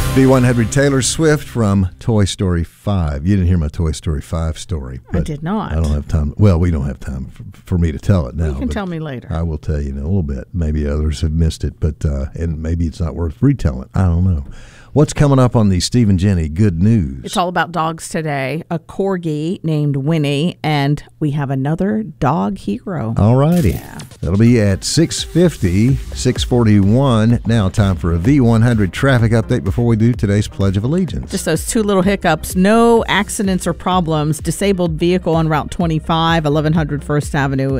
V100 Taylor Swift from Toy Story 5. You didn't hear my Toy Story 5 story. I did not. I don't have time. Well, we don't have time for me to tell it now. You can tell me later. I will tell you in a little bit. Maybe others have missed it, but and maybe it's not worth retelling. I don't know. What's coming up on the Steve and Jenny Good News? It's all about dogs today. A corgi named Winnie, and we have another dog hero. All righty. Yeah. That'll be at 6:50, 6:41. Now time for a V100 traffic update before we do today's Pledge of Allegiance. Just those two little hiccups. No accidents or problems. Disabled vehicle on Route 25, 1100 First Avenue